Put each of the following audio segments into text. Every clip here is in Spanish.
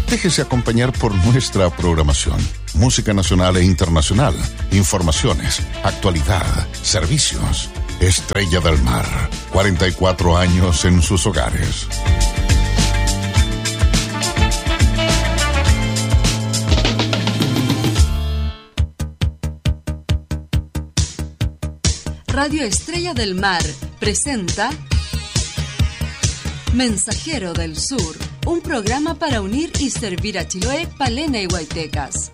Déjese acompañar por nuestra programación. Música nacional e internacional, informaciones, actualidad, servicios. Estrella del Mar, 44 años en sus hogares. Radio Estrella del Mar presenta Mensajero del Sur, un programa para unir y servir a Chiloé, Palena y Huaytecas.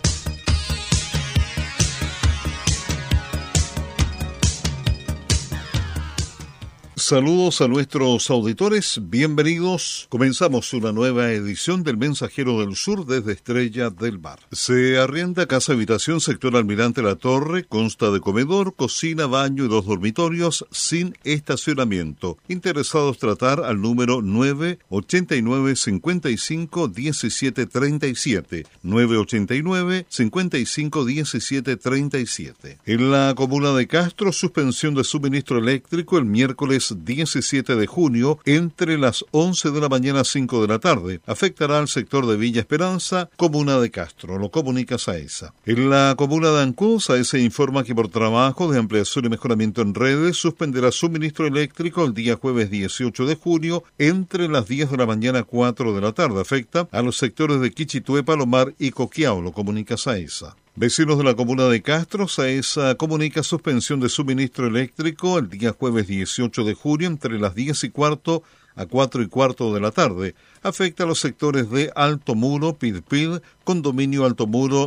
Saludos a nuestros auditores, bienvenidos. Comenzamos una nueva edición del Mensajero del Sur desde Estrella del Mar. Se arrienda casa habitación sector Almirante La Torre, consta de comedor, cocina, baño y 2 dormitorios sin estacionamiento. Interesados tratar al número 989 55 17 37, 989 55 17 37. En la comuna de Castro, suspensión de suministro eléctrico el miércoles 17 de junio entre las 11 de la mañana a 5 de la tarde. Afectará al sector de Villa Esperanza, comuna de Castro. Lo comunica SAESA. En la comuna de Ancud, SAESA informa que por trabajo de ampliación y mejoramiento en redes suspenderá suministro eléctrico el día jueves 18 de junio entre las 10 de la mañana a 4 de la tarde. Afecta a los sectores de Quichitué, Palomar y Coquiao. Lo comunica SAESA. Vecinos de la comuna de Castro, SAESA comunica suspensión de suministro eléctrico el día jueves 18 de junio entre las 10 y cuarto a 4 y cuarto de la tarde. Afecta a los sectores de Alto Muro, Pilpil, Condominio Alto Muro,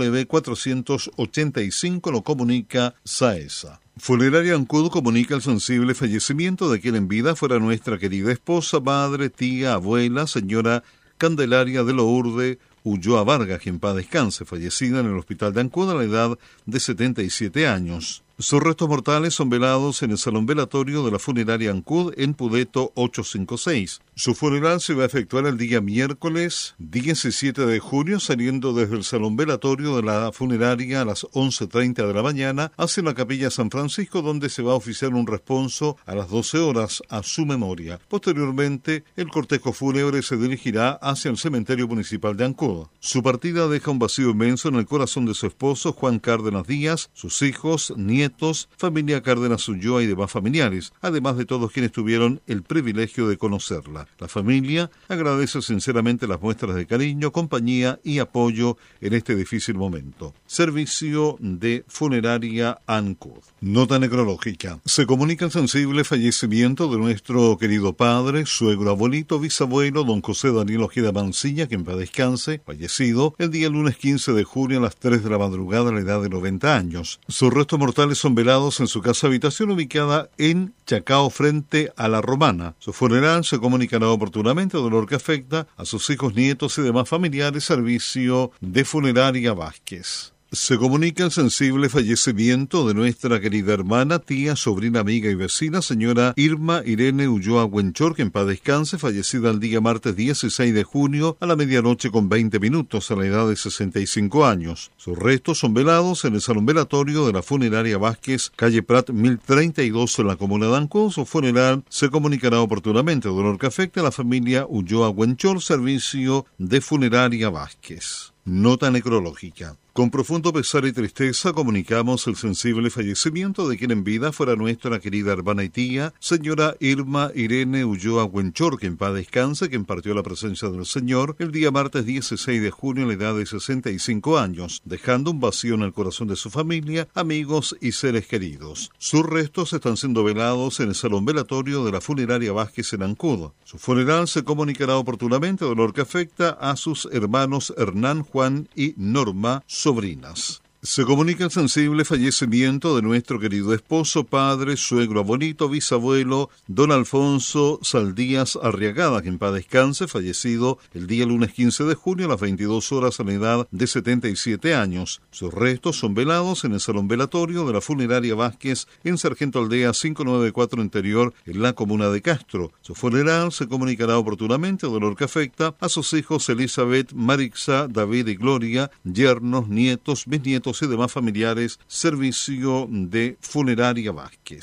W485, lo comunica SAESA. Funeraria Ancud comunica el sensible fallecimiento de quien en vida fuera nuestra querida esposa, madre, tía, abuela, señora Candelaria de Lourde Ulloa Vargas, quien en paz descanse, fallecida en el hospital de Ancud a la edad de 77 años. Sus restos mortales son velados en el salón velatorio de la funeraria Ancud en Pudeto 856. Su funeral se va a efectuar el día miércoles 17 de junio, saliendo desde el salón velatorio de la funeraria a las 11:30 de la mañana hacia la capilla San Francisco, donde se va a oficiar un responso a las 12 horas a su memoria. Posteriormente, el cortejo fúnebre se dirigirá hacia el cementerio municipal de Ancud. Su partida deja un vacío inmenso en el corazón de su esposo, Juan Cárdenas Díaz, sus hijos, nietos, familia Cárdenas Ulloa y demás familiares, además de todos quienes tuvieron el privilegio de conocerla. La familia agradece sinceramente las muestras de cariño, compañía y apoyo en este difícil momento. Servicio de Funeraria Ancud. Nota necrológica. Se comunica el sensible fallecimiento de nuestro querido padre, suegro, abuelito, bisabuelo, don José Daniel Ojeda Mancilla, que en paz descanse, fallecido el día lunes 15 de junio a las 3 de la madrugada a la edad de 90 años. Sus restos mortales son velados en su casa habitación ubicada en Chacao frente a la Romana. Su funeral se comunicará oportunamente, dolor que afecta a sus hijos, nietos y demás familiares. Servicio de Funeraria Vázquez. Se comunica el sensible fallecimiento de nuestra querida hermana, tía, sobrina, amiga y vecina, señora Irma Irene Ulloa Huenchor, que en paz descanse, fallecida el día martes 16 de junio a la medianoche con 20 minutos a la edad de 65 años. Sus restos son velados en el salón velatorio de la funeraria Vázquez, calle Prat 1032 en la comuna de Ancud. Su funeral se comunicará oportunamente, dolor que afecta a la familia Ulloa Huenchor. Servicio de Funeraria Vázquez. Nota necrológica. Con profundo pesar y tristeza comunicamos el sensible fallecimiento de quien en vida fuera nuestra querida hermana y tía, señora Irma Irene Ulloa Huenchor, que en paz descanse, quien partió a la presencia del Señor el día martes 16 de junio a la edad de 65 años, dejando un vacío en el corazón de su familia, amigos y seres queridos. Sus restos están siendo velados en el salón velatorio de la funeraria Vázquez en Ancud. Su funeral se comunicará oportunamente, dolor que afecta a sus hermanos Hernán, Juan y Norma, sobrinas. Se comunica el sensible fallecimiento de nuestro querido esposo, padre, suegro, abuelito, bisabuelo, don Alfonso Saldías Arriagada, que en paz descanse, fallecido el día lunes 15 de junio a las 22 horas a la edad de 77 años. Sus restos son velados en el salón velatorio de la funeraria Vázquez en Sargento Aldea 594 Interior en la comuna de Castro. Su funeral se comunicará oportunamente, dolor que afecta a sus hijos Elizabeth, Marixa, David y Gloria, yernos, nietos, bisnietos y demás familiares. Servicio de Funeraria Vázquez.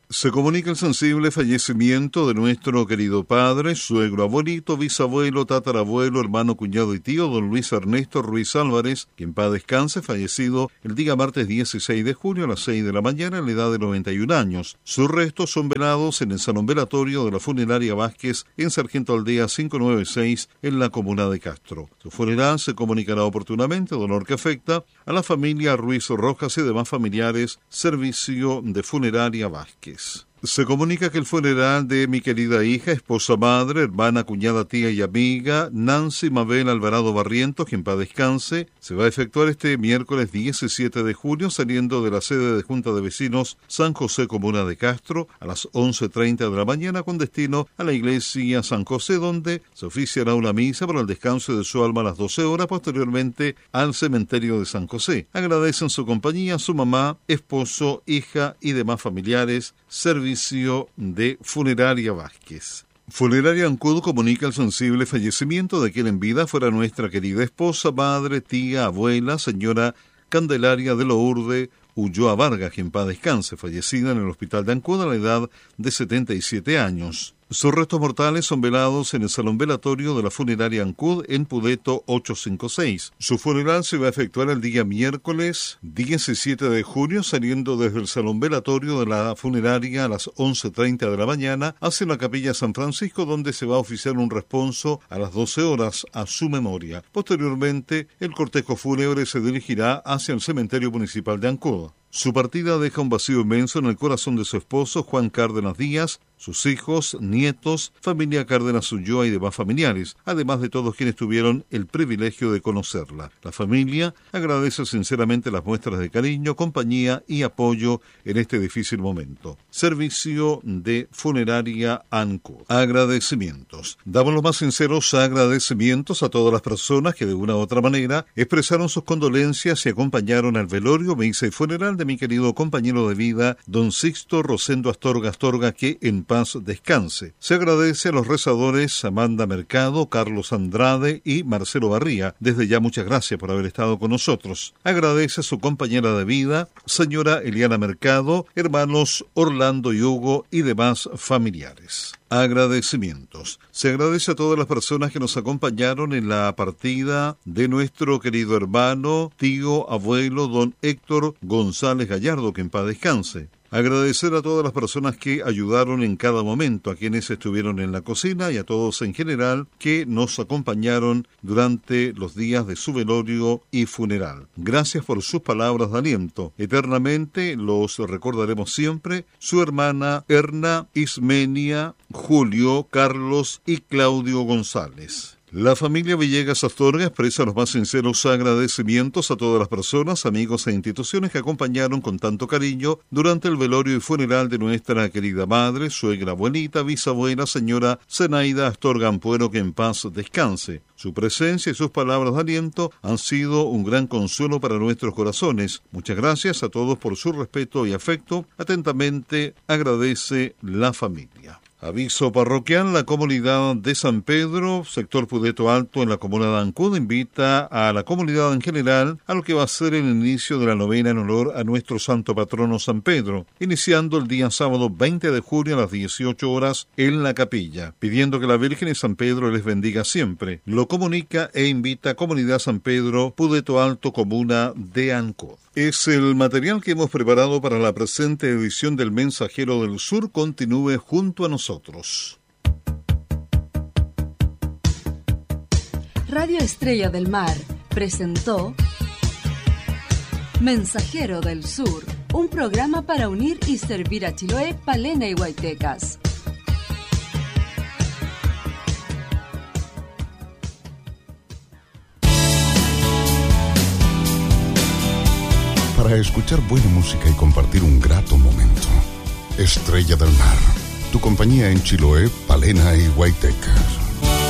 Se comunica el sensible fallecimiento de nuestro querido padre, suegro, abuelito, bisabuelo, tatarabuelo, hermano, cuñado y tío, don Luis Ernesto Ruiz Álvarez, que en paz descanse, fallecido el día martes 16 de junio a las 6 de la mañana, en la edad de 91 años. Sus restos son velados en el salón velatorio de la funeraria Vázquez, en Sargento Aldea 596, en la comuna de Castro. Su funeral se comunicará oportunamente, dolor que afecta a la familia Ruiz Rojas y demás familiares, servicio de funeraria Vázquez. Se comunica que el funeral de mi querida hija, esposa, madre, hermana, cuñada, tía y amiga, Nancy Mabel Alvarado Barrientos, que en paz descanse, se va a efectuar este miércoles 17 de junio, saliendo de la sede de Junta de Vecinos San José, comuna de Castro, a las 11:30 de la mañana, con destino a la iglesia San José, donde se oficiará una misa para el descanso de su alma a las 12 horas, posteriormente al cementerio de San José. Agradecen su compañía su mamá, esposo, hija y demás familiares. Servicio de Funeraria Vázquez. Funeraria Ancud comunica el sensible fallecimiento de quien en vida fuera nuestra querida esposa, madre, tía, abuela, señora Candelaria de Lourdes Ulloa Vargas, que en paz descanse, fallecida en el hospital de Ancud a la edad de 77 años. Sus restos mortales son velados en el salón velatorio de la funeraria Ancud en Pudeto 856. Su funeral se va a efectuar el día miércoles 17 de junio, saliendo desde el salón velatorio de la funeraria a las 11:30 de la mañana hacia la capilla San Francisco, donde se va a oficiar un responso a las 12 horas a su memoria. Posteriormente, el cortejo fúnebre se dirigirá hacia el cementerio municipal de Ancud. Su partida deja un vacío inmenso en el corazón de su esposo, Juan Cárdenas Díaz, sus hijos, nietos, familia Cárdenas Ulloa y demás familiares, además de todos quienes tuvieron el privilegio de conocerla. La familia agradece sinceramente las muestras de cariño, compañía y apoyo en este difícil momento. Servicio de Funeraria Ancud. Agradecimientos. Damos los más sinceros agradecimientos a todas las personas que de una u otra manera expresaron sus condolencias y acompañaron al velorio, misa y funeral de mi querido compañero de vida, don Sixto Rosendo Astorga Astorga, que en paz descanse. Se agradece a los rezadores Amanda Mercado, Carlos Andrade y Marcelo Barría. Desde ya muchas gracias por haber estado con nosotros. Agradece a su compañera de vida, señora Eliana Mercado, hermanos Orlando y Hugo y demás familiares. Agradecimientos. Se agradece a todas las personas que nos acompañaron en la partida de nuestro querido hermano, tío, abuelo, don Héctor González Gallardo, que en paz descanse. Agradecer a todas las personas que ayudaron en cada momento, a quienes estuvieron en la cocina y a todos en general que nos acompañaron durante los días de su velorio y funeral. Gracias por sus palabras de aliento. Eternamente los recordaremos siempre, su hermana Erna, Ismenia, Julio, Carlos y Claudio González. La familia Villegas Astorga expresa los más sinceros agradecimientos a todas las personas, amigos e instituciones que acompañaron con tanto cariño durante el velorio y funeral de nuestra querida madre, suegra, abuelita, bisabuela, señora Zenaida Astorga Ampuero, que en paz descanse. Su presencia y sus palabras de aliento han sido un gran consuelo para nuestros corazones. Muchas gracias a todos por su respeto y afecto. Atentamente agradece la familia. Aviso parroquial: la comunidad de San Pedro, sector Pudeto Alto, en la comuna de Ancud, invita a la comunidad en general a lo que va a ser el inicio de la novena en honor a nuestro santo patrono San Pedro, iniciando el día sábado 20 de junio a las 18 horas en la capilla, pidiendo que la Virgen y San Pedro les bendiga siempre. Lo comunica e invita a Comunidad San Pedro, Pudeto Alto, comuna de Ancud. Es el material que hemos preparado para la presente edición del Mensajero del Sur. Continúe junto a nosotros. Radio Estrella del Mar presentó Mensajero del Sur, un programa para unir y servir a Chiloé, Palena y Huaytecas. Para escuchar buena música y compartir un grato momento. Estrella del Mar, tu compañía en Chiloé, Palena y Huaytecas.